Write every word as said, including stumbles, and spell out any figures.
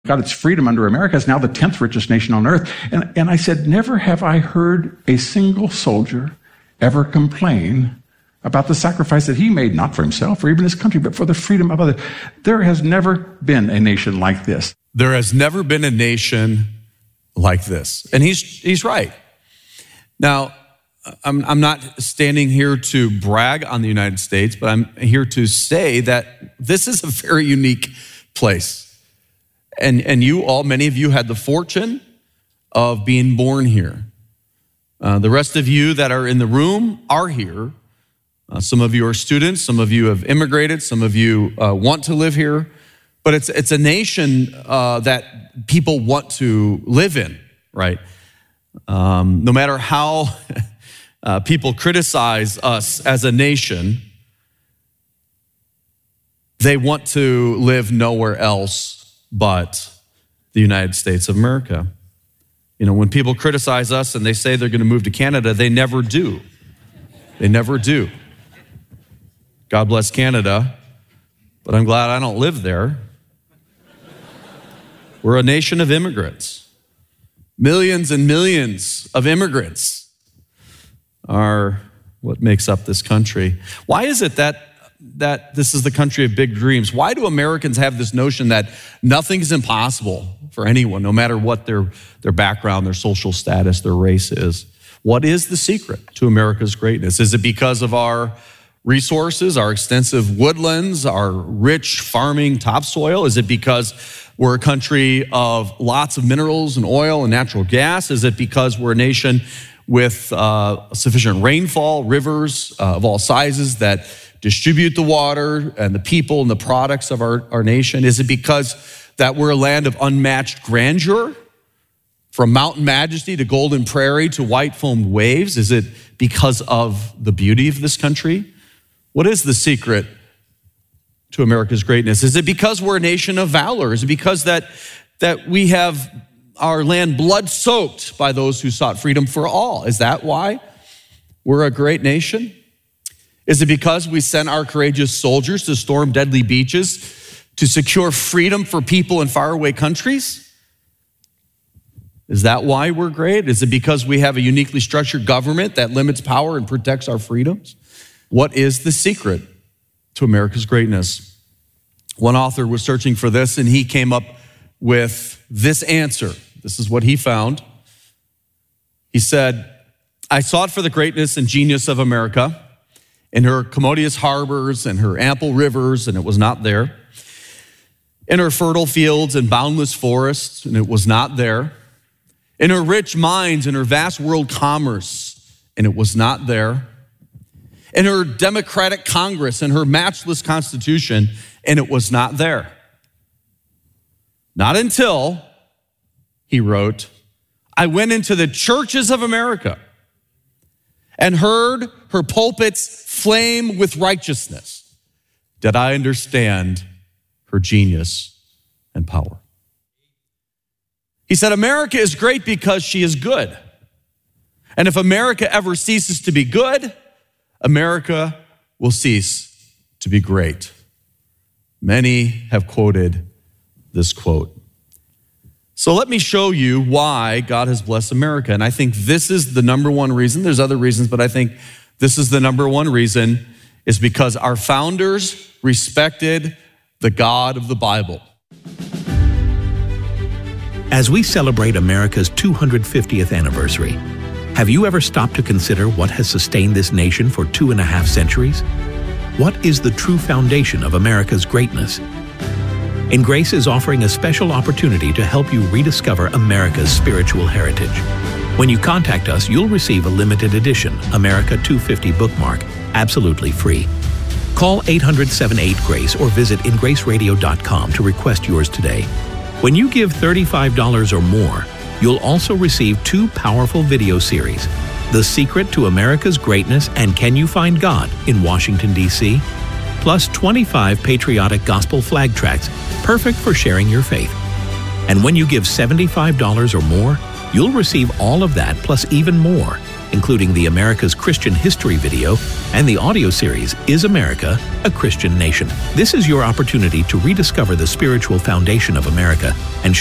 got its freedom under America, is now the tenth richest nation on earth. And, and I said, never have I heard a single soldier ever complain about the sacrifice that he made, not for himself or even his country, but for the freedom of others. There has never been a nation like this. There has never been a nation like this. And he's he's right. Now, I'm, I'm not standing here to brag on the United States, but I'm here to say that this is a very unique place. And, and you all, many of you had the fortune of being born here. Uh, the rest of you that are in the room are here. Uh, some of you are students, some of you have immigrated, some of you uh, want to live here. But it's it's a nation uh, that people want to live in, right? Um, no matter how uh, people criticize us as a nation, they want to live nowhere else but the United States of America. You know, when people criticize us and they say they're going to move to Canada, they never do. They never do. God bless Canada, but I'm glad I don't live there. We're a nation of immigrants. Millions and millions of immigrants are what makes up this country. Why is it that that this is the country of big dreams? Why do Americans have this notion that nothing is impossible for anyone, no matter what their, their background, their social status, their race is? What is the secret to America's greatness? Is it because of our resources, our extensive woodlands, our rich farming topsoil? Is it because we're a country of lots of minerals and oil and natural gas? Is it because we're a nation with uh, sufficient rainfall, rivers uh, of all sizes that distribute the water and the people and the products of our, our nation? Is it because that we're a land of unmatched grandeur, from mountain majesty to golden prairie to white foamed waves? Is it because of the beauty of this country? What is the secret to America's greatness? Is it because we're a nation of valor? Is it because that, that we have our land blood-soaked by those who sought freedom for all? Is that why we're a great nation? Is it because we sent our courageous soldiers to storm deadly beaches to secure freedom for people in faraway countries? Is that why we're great? Is it because we have a uniquely structured government that limits power and protects our freedoms? What is the secret to America's greatness? One author was searching for this, and he came up with this answer. This is what he found. He said, I sought for the greatness and genius of America in her commodious harbors and her ample rivers, and it was not there. In her fertile fields and boundless forests, and it was not there. In her rich mines and her vast world commerce, and it was not there. In her democratic Congress and her matchless Constitution, and it was not there. Not until, he wrote, I went into the churches of America and heard her pulpits flame with righteousness, did I understand her genius and power. He said, America is great because she is good. And if America ever ceases to be good, America will cease to be great. Many have quoted this quote. So let me show you why God has blessed America. And I think this is the number one reason. There's other reasons, but I think this is the number one reason, is because our founders respected the God of the Bible. As we celebrate America's two hundred fiftieth anniversary, have you ever stopped to consider what has sustained this nation for two and a half centuries? What is the true foundation of America's greatness? And Grace is offering a special opportunity to help you rediscover America's spiritual heritage. When you contact us, you'll receive a limited edition America two fifty bookmark, absolutely free. Call eight hundred, seven eight, GRACE or visit in grace radio dot com to request yours today. When you give thirty-five dollars or more, you'll also receive two powerful video series, The Secret to America's Greatness and Can You Find God in Washington, D C, plus twenty-five patriotic gospel flag tracts, perfect for sharing your faith. And when you give seventy-five dollars or more, you'll receive all of that plus even more. including the America's Christian History video and the audio series, Is America a Christian Nation? This is your opportunity to rediscover the spiritual foundation of America and